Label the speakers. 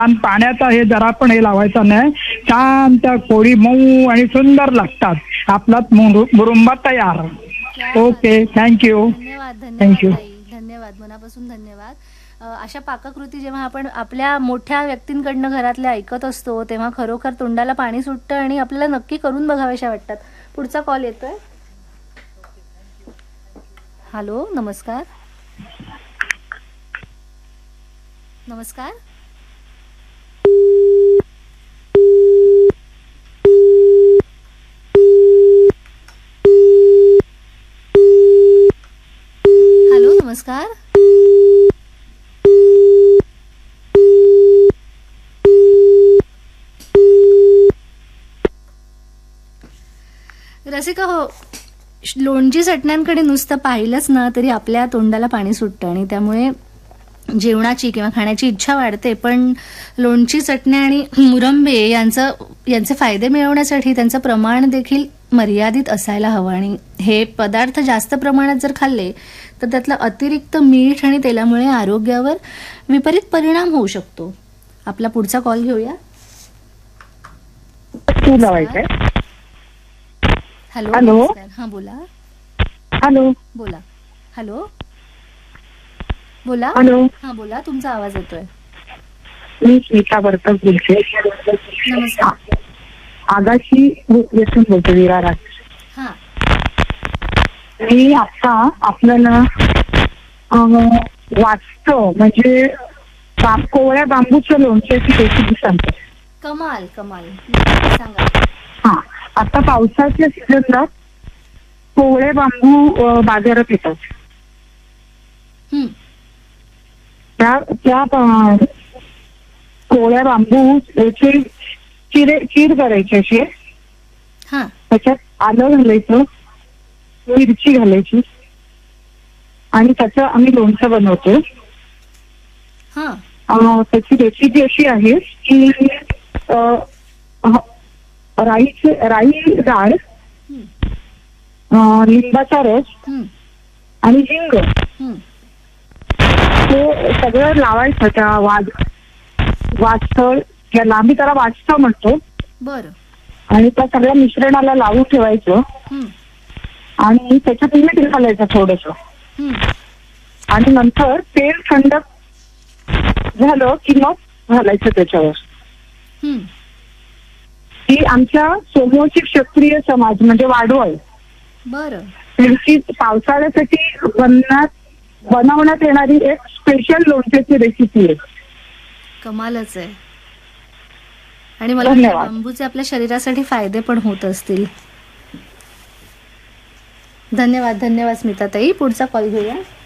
Speaker 1: आणि पाण्याचा हे जरा पण हे लावायचा नाही. छान त्या कोळी मऊ आणि सुंदर लागतात. आपला मुरुंबा तयार. Okay, thank you.
Speaker 2: धन्यवाद धन्यवाद ताई, धन्यवाद, मनापासून धन्यवाद. अशा पाककृती जेव्हा आपण आपल्या मोठ्या व्यक्तींकडनं घरातल्या ऐकत असतो तेव्हा खरोखर तोंडाला पाणी सुटतं आणि आपल्याला नक्की करून बघाव्याशा वाटतात. पुढचा कॉल येतोय. हॅलो, नमस्कार. नमस्कार. हॅलो, नमस्कार. रसिका हो, लोणची चटण्यांकडे नुसतं पाहिलंच ना तरी आपल्या तोंडाला पाणी सुटतं आणि त्यामुळे जेवणाची किंवा खाण्याची इच्छा वाढते. पण लोणची चटण्या आणि मुरंबे यांचे फायदे मिळवण्यासाठी त्यांचं प्रमाण देखील मर्यादित असायला हवं आणि हे पदार्थ जास्त प्रमाणात जर खाल्ले तर त्यातलं अतिरिक्त मीठ आणि तेलामुळे आरोग्यावर विपरीत परिणाम होऊ शकतो. आपला पुढचा कॉल घेऊया. हॅलो, नमस्कार. हा, बोला.
Speaker 3: हॅलो,
Speaker 2: बोला. हॅलो, बोला.
Speaker 3: हॅलो,
Speaker 2: हा, बोला. तुमचा आवाज येतोय.
Speaker 3: मी स्मिता बर्तक बोलते.
Speaker 2: नमस्कार.
Speaker 3: आगाशी येथून बोलते, विरार.
Speaker 2: हा,
Speaker 3: मी आता आपल्याला वाचतो म्हणजे कोवळ्या बांबूच्या लोणच्याची रेसिपी सांगते.
Speaker 2: कमाल कमाल, सांगा.
Speaker 3: हा, आता पावसाच्या सीझनला कोवळे बांबू बाजारात येतात. त्या कोवळ्या बांबू चीर करायचे असे. त्याच्यात आलं घालायचं, मिरची घालायची आणि त्याचं आम्ही लोणचं बनवतो. त्याची रेसिपी अशी आहे की राई डाळ, लिंबाचा रस आणि हिंग ते सगळं लावायचं त्या वाजतळ, ज्याला आम्ही त्याला वाजतळ म्हणतो.
Speaker 2: बरं.
Speaker 3: आणि त्या सगळ्या मिश्रणाला लावून ठेवायचं आणि त्याच्यात मीठ घालायचं थोडस आणि नंतर तेल थंड झालं की मग घालायचं त्याच्यावर. ही आमच्या सोमवंशी क्षत्रिय समाज म्हणजे वाडवळ त्यांची पावसाळ्यासाठी बनवण्यात येणारी एक स्पेशल लोणच्याची रेसिपी आहे.
Speaker 2: कमालच आहे. आणि मला बांबूचे आपल्या शरीरासाठी फायदे पण होत असतील. धन्यवाद धन्यवाद स्मिता ताई. पुढचा कॉल घेऊया.